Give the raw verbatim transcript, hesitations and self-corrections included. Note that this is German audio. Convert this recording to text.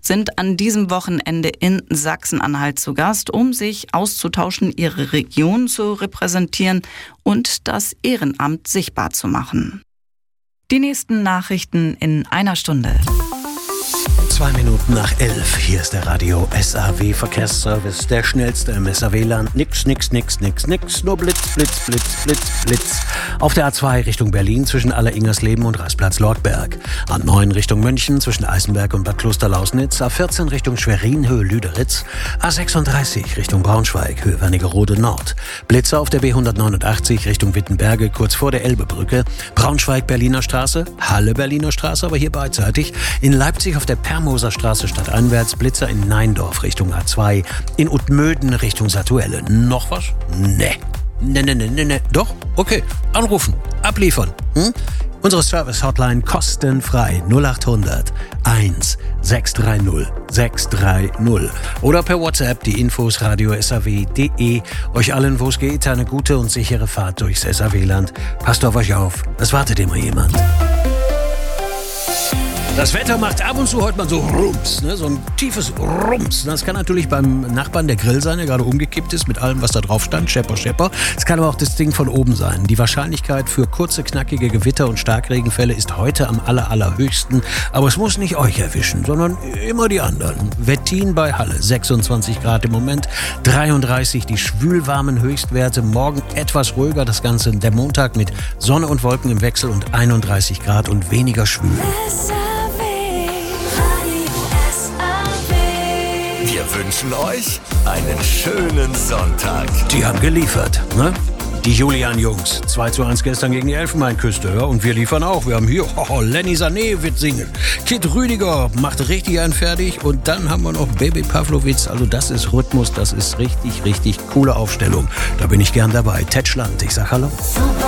sind an diesem Wochenende in Sachsen-Anhalt zu Gast, um sich auszutauschen, ihre Region zu repräsentieren und das Ehrenamt sichtbar zu machen. Die nächsten Nachrichten in einer Stunde. Zwei Minuten nach elf. Hier ist der Radio S A W Verkehrsservice, der schnellste im S A W-Land. Nix, nix, nix, nix, nix, nur Blitz, Blitz, Blitz, Blitz, Blitz. Auf der A zwei Richtung Berlin zwischen Aller-Ingersleben und Rastplatz Lortberg. A neun Richtung München zwischen Eisenberg und Bad Klosterlausnitz. A vierzehn Richtung Schwerin, Höhe Lüderitz. A sechsunddreißig Richtung Braunschweig, Höhe Wernigerode Nord. Blitze auf der B hundertneunundachtzig Richtung Wittenberge, kurz vor der Elbebrücke. Braunschweig Berliner Straße, Halle Berliner Straße, aber hier beidseitig. In Leipzig auf der Permoser Straße stadteinwärts, Blitzer in Neindorf Richtung A zwei, in Utmöden Richtung Satuelle. Noch was? Nee. Ne, ne, ne, ne, ne. Doch? Okay. Anrufen. Abliefern. Hm? Unsere Service-Hotline kostenfrei null achthundert eins sechs drei null sechs drei null. Oder per WhatsApp die Infos radio s a w punkt d e. Euch allen, wo es geht, eine gute und sichere Fahrt durchs S A W-Land. Passt auf euch auf. Es wartet immer jemand. Das Wetter macht ab und zu heute mal so Rums, ne? So ein tiefes Rums. Das kann natürlich beim Nachbarn der Grill sein, der gerade umgekippt ist mit allem, was da drauf stand. Schepper, schepper. Es kann aber auch das Ding von oben sein. Die Wahrscheinlichkeit für kurze, knackige Gewitter und Starkregenfälle ist heute am aller, allerhöchsten. Aber es muss nicht euch erwischen, sondern immer die anderen. Wettin bei Halle, sechsundzwanzig Grad im Moment, dreiunddreißig die schwülwarmen Höchstwerte. Morgen etwas ruhiger das Ganze. Der Montag mit Sonne und Wolken im Wechsel und einunddreißig Grad und weniger schwül. Wir wünschen euch einen schönen Sonntag. Die haben geliefert, ne? Die Julian-Jungs. zwei zu eins gestern gegen die Elfenbeinküste. Ja? Und wir liefern auch. Wir haben hier, oh, Lenny Sané wird singen. Kid Rüdiger macht richtig einen fertig. Und dann haben wir noch Baby Pavlovic. Also das ist Rhythmus, das ist richtig, richtig coole Aufstellung. Da bin ich gern dabei. Ted Schland, ich sag hallo. Super.